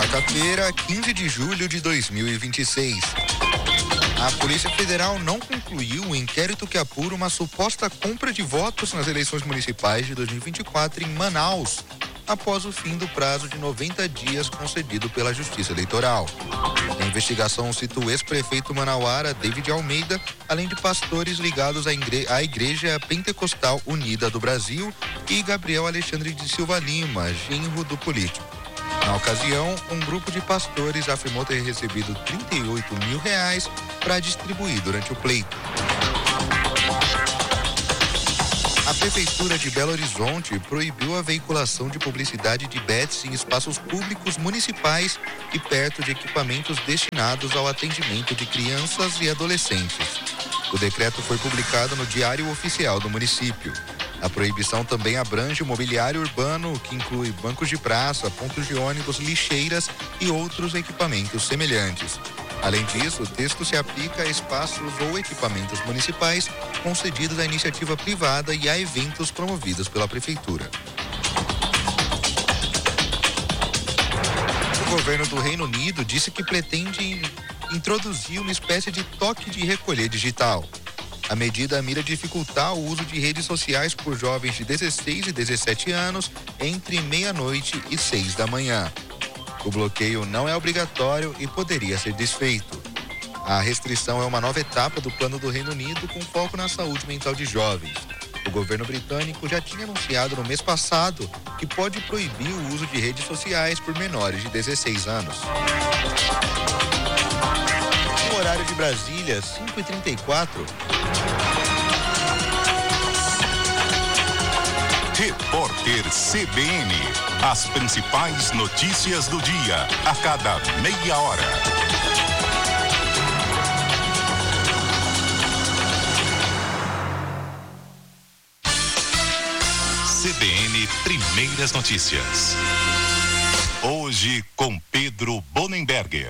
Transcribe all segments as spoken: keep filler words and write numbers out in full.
quarta-feira, quinze de julho de dois mil e vinte e seis. A Polícia Federal não concluiu o inquérito que apura uma suposta compra de votos nas eleições municipais de dois mil e vinte e quatro em Manaus, após o fim do prazo de noventa dias concedido pela Justiça Eleitoral. A investigação cita o ex-prefeito manauara, David Almeida, além de pastores ligados à, igre- à Igreja Pentecostal Unida do Brasil e Gabriel Alexandre de Silva Lima, genro do político. Na ocasião, um grupo de pastores afirmou ter recebido trinta e oito mil reais para distribuir durante o pleito. A Prefeitura de Belo Horizonte proibiu a veiculação de publicidade de bets em espaços públicos municipais e perto de equipamentos destinados ao atendimento de crianças e adolescentes. O decreto foi publicado no Diário Oficial do município. A proibição também abrange o mobiliário urbano, que inclui bancos de praça, pontos de ônibus, lixeiras e outros equipamentos semelhantes. Além disso, o texto se aplica a espaços ou equipamentos municipais concedidos à iniciativa privada e a eventos promovidos pela Prefeitura. O governo do Reino Unido disse que pretende introduzir uma espécie de toque de recolher digital. A medida mira dificultar o uso de redes sociais por jovens de dezesseis e dezessete anos entre meia-noite e seis da manhã. O bloqueio não é obrigatório e poderia ser desfeito. A restrição é uma nova etapa do plano do Reino Unido com foco na saúde mental de jovens. O governo britânico já tinha anunciado no mês passado que pode proibir o uso de redes sociais por menores de dezesseis anos. No horário de Brasília, cinco e trinta e quatro. Repórter C B N. As principais notícias do dia, a cada meia hora. C B N Primeiras Notícias. Hoje com Pedro Bonenberger.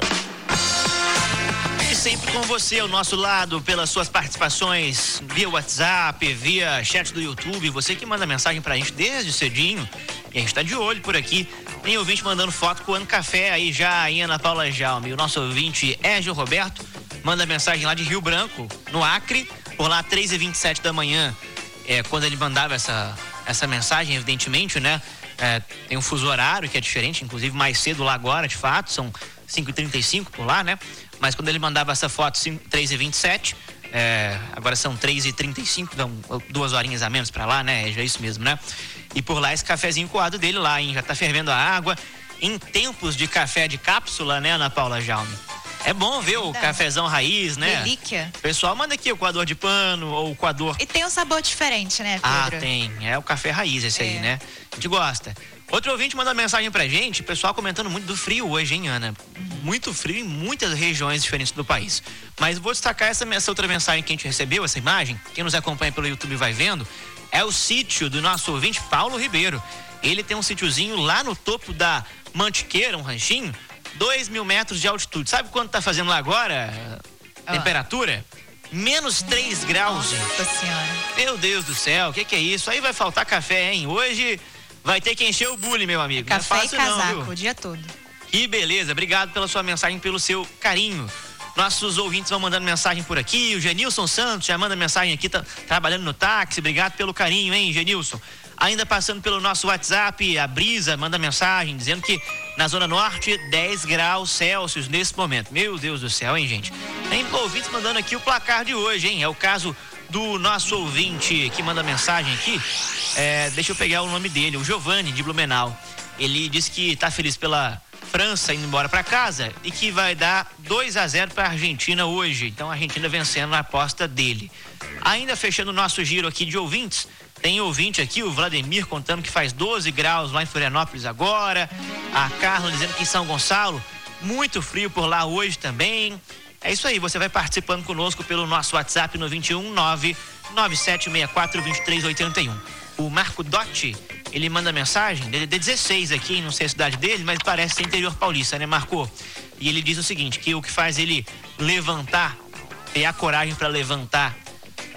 E sempre com você ao nosso lado, pelas suas participações via WhatsApp, via chat do YouTube, você que manda mensagem pra gente desde cedinho, e a gente tá de olho por aqui. Tem ouvinte mandando foto com o café aí já em Ana Paula Jaume. O nosso ouvinte Érgio Roberto manda mensagem lá de Rio Branco, no Acre, por lá três e vinte e sete da manhã, é, quando ele mandava essa, essa mensagem, evidentemente, né? É, tem um fuso horário que é diferente, inclusive mais cedo lá agora, de fato, são cinco e trinta e cinco por lá, né? Mas quando ele mandava essa foto, três e vinte e sete, é, agora são três e trinta e cinco, então duas horinhas a menos pra lá, né? Já é isso mesmo, né? E por lá esse cafezinho coado dele lá, hein? Já tá fervendo a água. Em tempos de café de cápsula, né, Ana Paula Jaume? É bom ver o cafezão raiz, né? Relíquia. Pessoal, manda aqui o coador de pano ou o coador... E tem um sabor diferente, né, Pedro? Ah, tem. É o café raiz esse é. aí, né? A gente gosta. Outro ouvinte manda mensagem pra gente, o pessoal comentando muito do frio hoje, hein, Ana? Muito frio em muitas regiões diferentes do país. Mas vou destacar essa, essa outra mensagem que a gente recebeu, essa imagem. Quem nos acompanha pelo YouTube vai vendo. É o sítio do nosso ouvinte Paulo Ribeiro. Ele tem um sítiozinho lá no topo da Mantiqueira, um ranchinho, dois mil metros de altitude. Sabe quanto tá fazendo lá agora? A temperatura? Menos três graus, gente. Nossa Senhora. Meu Deus do céu, o que que é isso? Aí vai faltar café, hein? Hoje vai ter que encher o bule, meu amigo. Café não é fácil, e casaco, não, viu? o dia todo. Que beleza, obrigado pela sua mensagem, pelo seu carinho. Nossos ouvintes vão mandando mensagem por aqui. O Genilson Santos já manda mensagem aqui, tá trabalhando no táxi. Obrigado pelo carinho, hein, Genilson? Ainda passando pelo nosso WhatsApp, a Brisa manda mensagem dizendo que na Zona Norte, dez graus Celsius nesse momento. Meu Deus do céu, hein, gente? Tem ouvintes mandando aqui o placar de hoje, hein? É o caso do nosso ouvinte que manda mensagem aqui. É, deixa eu pegar o nome dele, o Giovanni de Blumenau. Ele disse que tá feliz pela França indo embora para casa e que vai dar dois a zero para a Argentina hoje. Então a Argentina vencendo a aposta dele. Ainda fechando o nosso giro aqui de ouvintes, tem ouvinte aqui, o Vladimir, contando que faz doze graus lá em Florianópolis agora. A Carla dizendo que em São Gonçalo, muito frio por lá hoje também. É isso aí, você vai participando conosco pelo nosso WhatsApp no vinte e um, nove nove sete seis quatro, dois três oito um. O Marco Dotti, ele manda mensagem, de dezesseis aqui, não sei a cidade dele, mas parece ser interior paulista, né, Marco? E ele diz o seguinte, que o que faz ele levantar, ter a coragem para levantar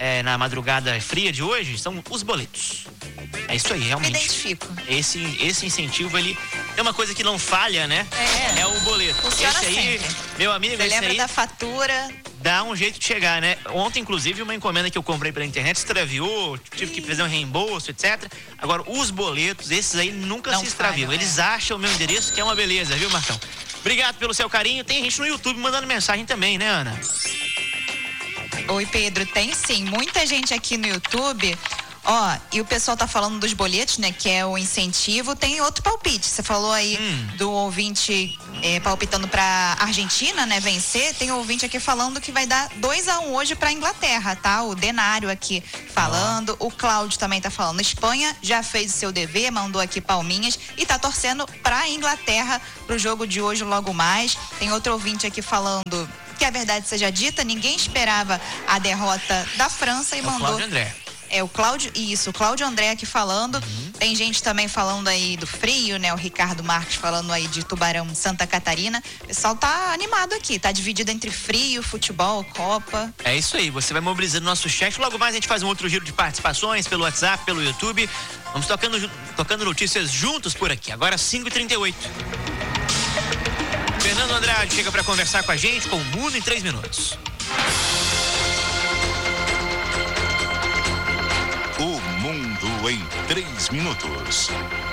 é, na madrugada fria de hoje são os boletos. É isso aí, realmente. Me identifico. Esse, esse incentivo, ele é uma coisa que não falha, né? É. É o boleto. Funciona esse aí, sempre. meu amigo, Você esse lembra aí da fatura? dá um jeito de chegar, né? Ontem, inclusive, uma encomenda que eu comprei pela internet extraviou, tive que fazer um reembolso, etcétera. Agora, os boletos, esses aí nunca Não se extraviam. falham, Eles é. acham o meu endereço, que é uma beleza, viu, Marcão? Obrigado pelo seu carinho. Tem gente no YouTube mandando mensagem também, né, Ana? Oi, Pedro, tem sim. Muita gente aqui no YouTube. Ó, e o pessoal tá falando dos boletos, né? Que é o incentivo. Tem outro palpite. Você falou aí Hum. do ouvinte é, palpitando pra Argentina, né? Vencer. Tem um ouvinte aqui falando que vai dar dois a um hoje pra Inglaterra, tá? O Denário aqui falando. O Cláudio também tá falando. Espanha já fez o seu dever, mandou aqui palminhas e tá torcendo pra Inglaterra pro jogo de hoje logo mais. Tem outro ouvinte aqui falando que a verdade seja dita, ninguém esperava a derrota da França e É o mandou. Cláudio André. É o Cláudio, isso, o Cláudio André aqui falando. Uhum. Tem gente também falando aí do frio, né? O Ricardo Marques falando aí de Tubarão, Santa Catarina. O pessoal tá animado aqui, tá dividido entre frio, futebol, Copa. É isso aí, você vai mobilizando o nosso chat. Logo mais a gente faz um outro giro de participações pelo WhatsApp, pelo YouTube. Vamos tocando, tocando notícias juntos por aqui. Agora cinco e trinta e oito. Fernando Andrade chega para conversar com a gente com o Mundo em três minutos. O Mundo em três minutos.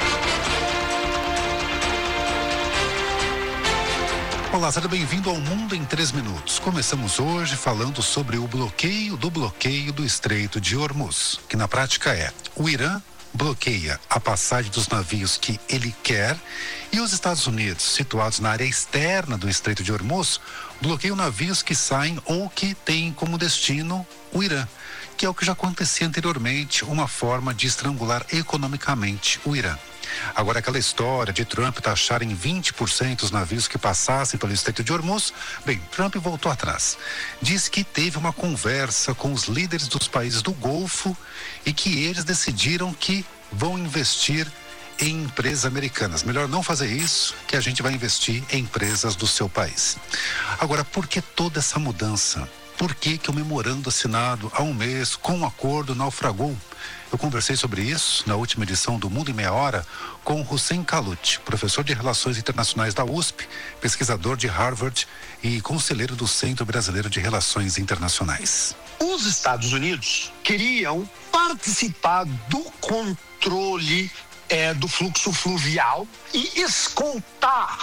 Olá, seja bem-vindo ao Mundo em três minutos. Começamos hoje falando sobre o bloqueio do bloqueio do Estreito de Hormuz, que na prática é o Irã bloqueia a passagem dos navios que ele quer e os Estados Unidos, situados na área externa do Estreito de Hormuz, bloqueiam navios que saem ou que têm como destino o Irã, que é o que já acontecia anteriormente, uma forma de estrangular economicamente o Irã. Agora, aquela história de Trump taxar em vinte por cento os navios que passassem pelo Estreito de Hormuz, bem, Trump voltou atrás. Diz que teve uma conversa com os líderes dos países do Golfo e que eles decidiram que vão investir em empresas americanas. Melhor não fazer isso, que a gente vai investir em empresas do seu país. Agora, por que toda essa mudança? Por que que o memorando assinado há um mês com um acordo naufragou? Eu conversei sobre isso na última edição do Mundo em Meia Hora com Hussein Kalut, professor de Relações Internacionais da U S P, pesquisador de Harvard e conselheiro do Centro Brasileiro de Relações Internacionais. Os Estados Unidos queriam participar do controle é, do fluxo fluvial e escoltar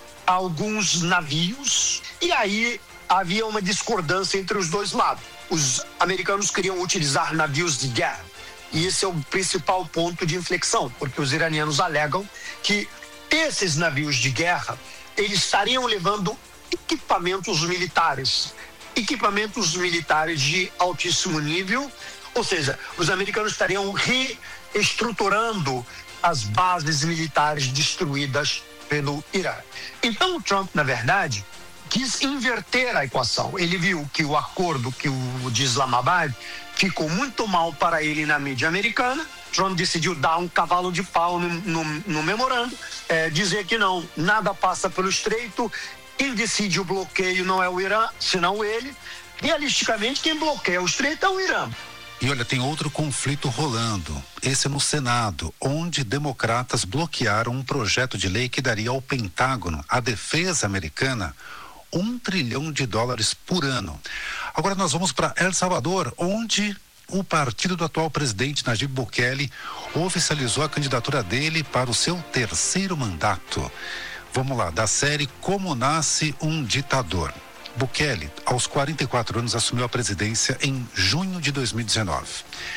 alguns navios, e aí havia uma discordância entre os dois lados. Os americanos queriam utilizar navios de guerra, e esse é o principal ponto de inflexão, porque os iranianos alegam que esses navios de guerra, eles estariam levando equipamentos militares, equipamentos militares de altíssimo nível, ou seja, os americanos estariam reestruturando as bases militares destruídas pelo Irã. Então o Trump, na verdade, quis inverter a equação. Ele viu que o acordo que o de Islamabad ficou muito mal para ele na mídia americana. Trump decidiu dar um cavalo de pau no, no, no memorando, é, dizer que não, nada passa pelo estreito, quem decide o bloqueio não é o Irã, senão ele. Realisticamente, quem bloqueia o estreito é o Irã. E olha, tem outro conflito rolando. Esse é no Senado, onde democratas bloquearam um projeto de lei que daria ao Pentágono, à defesa americana, um trilhão de dólares por ano. Agora nós vamos para El Salvador, onde o partido do atual presidente Nayib Bukele oficializou a candidatura dele para o seu terceiro mandato. Vamos lá, da série Como Nasce um Ditador. Bukele, aos quarenta e quatro anos, assumiu a presidência em junho de dois mil e dezenove.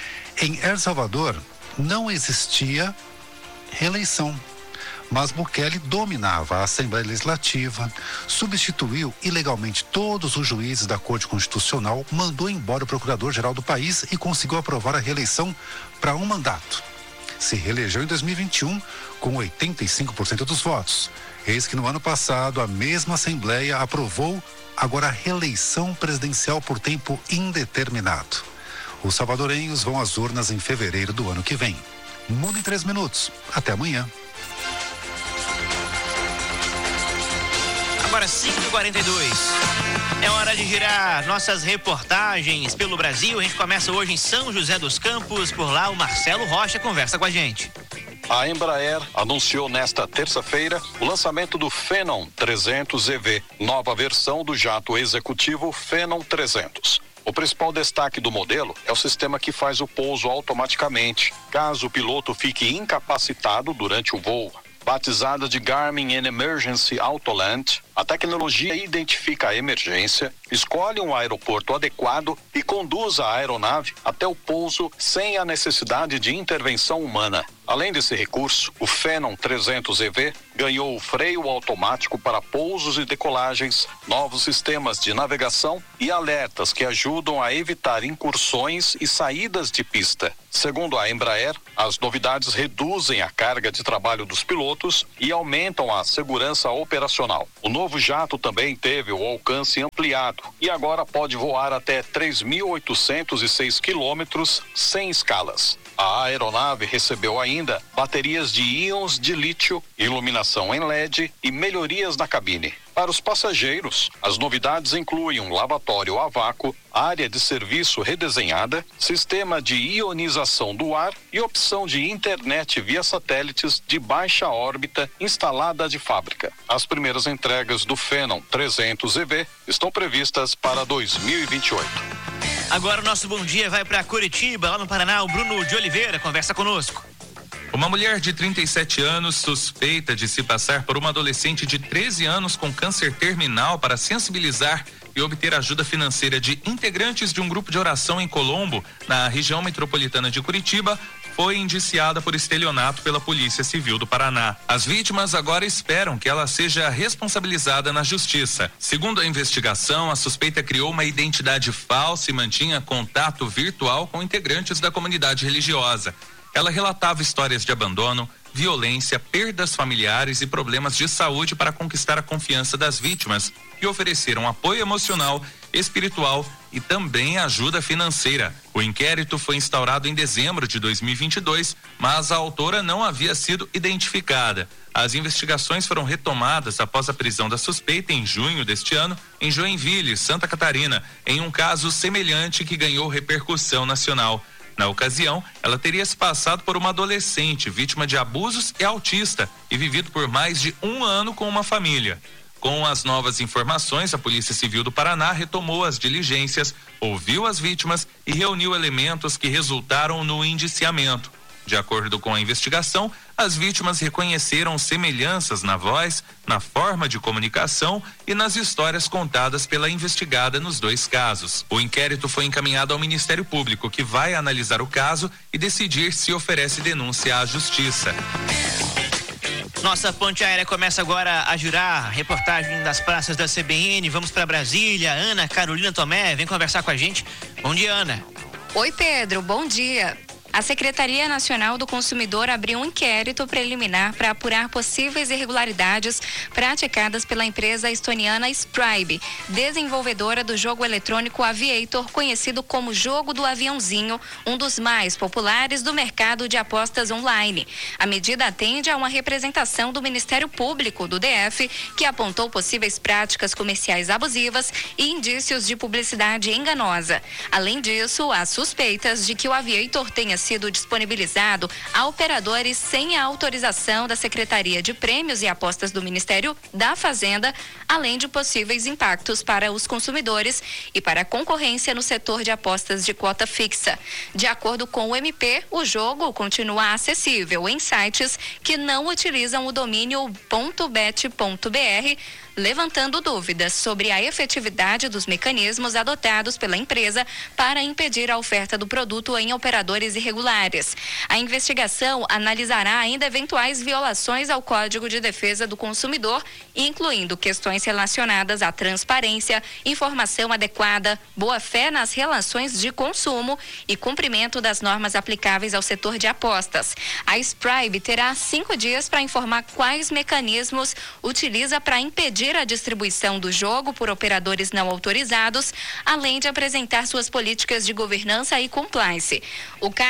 Em El Salvador, não existia reeleição, mas Bukele dominava a Assembleia Legislativa, substituiu ilegalmente todos os juízes da Corte Constitucional, mandou embora o procurador-geral do país e conseguiu aprovar a reeleição para um mandato. Se reelegeu em dois mil e vinte e um com oitenta e cinco por cento dos votos. Eis que no ano passado a mesma Assembleia aprovou agora a reeleição presidencial por tempo indeterminado. Os salvadorenhos vão às urnas em fevereiro do ano que vem. Mundo em três minutos. Até amanhã. Agora Agora cinco e quarenta e dois. É hora de girar nossas reportagens pelo Brasil. A gente começa hoje em São José dos Campos. Por lá, o Marcelo Rocha conversa com a gente. A Embraer anunciou nesta terça-feira o lançamento do Phenom trezentos E V, nova versão do jato executivo Phenom trezentos. O principal destaque do modelo é o sistema que faz o pouso automaticamente, caso o piloto fique incapacitado durante o voo. Batizada de Garmin Emergency Autoland, a tecnologia identifica a emergência, escolhe um aeroporto adequado e conduz a aeronave até o pouso sem a necessidade de intervenção humana. Além desse recurso, o Phenom trezentos E V ganhou o freio automático para pousos e decolagens, novos sistemas de navegação e alertas que ajudam a evitar incursões e saídas de pista. Segundo a Embraer, as novidades reduzem a carga de trabalho dos pilotos e aumentam a segurança operacional. O novo jato também teve o alcance ampliado e agora pode voar até três mil oitocentos e seis quilômetros sem escalas. A aeronave recebeu ainda baterias de íons de lítio, iluminação em L E D e melhorias na cabine. Para os passageiros, as novidades incluem um lavatório a vácuo, área de serviço redesenhada, sistema de ionização do ar e opção de internet via satélites de baixa órbita instalada de fábrica. As primeiras entregas do Phenom trezentos E V estão previstas para dois mil e vinte e oito. Agora o nosso bom dia vai para Curitiba, lá no Paraná. O Bruno de Oliveira conversa conosco. Uma mulher de trinta e sete anos suspeita de se passar por uma adolescente de treze anos com câncer terminal para sensibilizar e obter ajuda financeira de integrantes de um grupo de oração em Colombo, na região metropolitana de Curitiba, foi indiciada por estelionato pela Polícia Civil do Paraná. As vítimas agora esperam que ela seja responsabilizada na justiça. Segundo a investigação, a suspeita criou uma identidade falsa e mantinha contato virtual com integrantes da comunidade religiosa. Ela relatava histórias de abandono, violência, perdas familiares e problemas de saúde para conquistar a confiança das vítimas e ofereceram apoio emocional, espiritual e também ajuda financeira. O inquérito foi instaurado em dezembro de dois mil e vinte e dois, mas a autora não havia sido identificada. As investigações foram retomadas após a prisão da suspeita em junho deste ano, em Joinville, Santa Catarina, em um caso semelhante que ganhou repercussão nacional. Na ocasião, ela teria se passado por uma adolescente vítima de abusos e autista e vivido por mais de um ano com uma família. Com as novas informações, a Polícia Civil do Paraná retomou as diligências, ouviu as vítimas e reuniu elementos que resultaram no indiciamento. De acordo com a investigação, as vítimas reconheceram semelhanças na voz, na forma de comunicação e nas histórias contadas pela investigada nos dois casos. O inquérito foi encaminhado ao Ministério Público, que vai analisar o caso e decidir se oferece denúncia à Justiça. Nossa ponte aérea começa agora a girar. Reportagem das praças da C B N. Vamos para Brasília. Ana Carolina Tomé vem conversar com a gente. Bom dia, Ana. Oi, Pedro. Bom dia. A Secretaria Nacional do Consumidor abriu um inquérito preliminar para apurar possíveis irregularidades praticadas pela empresa estoniana Spribe, desenvolvedora do jogo eletrônico Aviator, conhecido como Jogo do Aviãozinho, um dos mais populares do mercado de apostas online. A medida atende a uma representação do Ministério Público do D F, que apontou possíveis práticas comerciais abusivas e indícios de publicidade enganosa. Além disso, há suspeitas de que o Aviator tenha sido disponibilizado a operadores sem a autorização da Secretaria de Prêmios e Apostas do Ministério da Fazenda, além de possíveis impactos para os consumidores e para a concorrência no setor de apostas de quota fixa. De acordo com o M P, o jogo continua acessível em sites que não utilizam o domínio .bet ponto br, levantando dúvidas sobre a efetividade dos mecanismos adotados pela empresa para impedir a oferta do produto em operadores irregulares. A investigação analisará ainda eventuais violações ao Código de Defesa do Consumidor, incluindo questões relacionadas à transparência, informação adequada, boa-fé nas relações de consumo e cumprimento das normas aplicáveis ao setor de apostas. A Spribe terá cinco dias para informar quais mecanismos utiliza para impedir a distribuição do jogo por operadores não autorizados, além de apresentar suas políticas de governança e compliance. O caso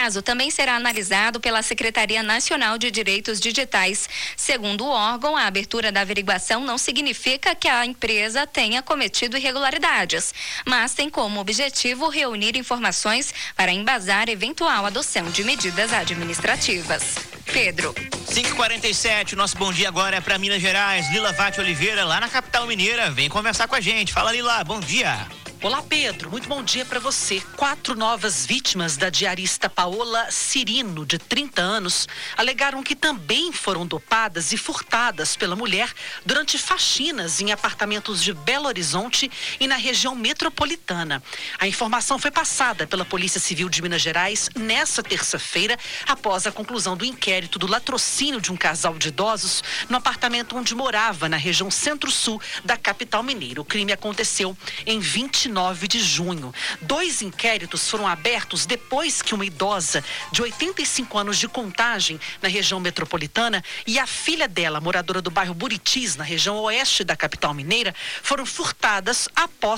caso também será analisado pela Secretaria Nacional de Direitos Digitais. Segundo o órgão, a abertura da averiguação não significa que a empresa tenha cometido irregularidades, mas tem como objetivo reunir informações para embasar eventual adoção de medidas administrativas. Pedro. cinco e quarenta e sete, o nosso bom dia agora é para Minas Gerais. Lila Vatti Oliveira, lá na capital mineira, vem conversar com a gente. Fala, Lila, bom dia. Olá, Pedro. Muito bom dia para você. Quatro novas vítimas da diarista Paola Cirino, de trinta anos, alegaram que também foram dopadas e furtadas pela mulher durante faxinas em apartamentos de Belo Horizonte e na região metropolitana. A informação foi passada pela Polícia Civil de Minas Gerais nesta terça-feira, após a conclusão do inquérito do latrocínio de um casal de idosos no apartamento onde morava, na região centro-sul da capital mineira. O crime aconteceu em vinte e nove de junho. Dois inquéritos foram abertos depois que uma idosa de oitenta e cinco anos de Contagem, na região metropolitana, e a filha dela, moradora do bairro Buritis, na região oeste da capital mineira, foram furtadas após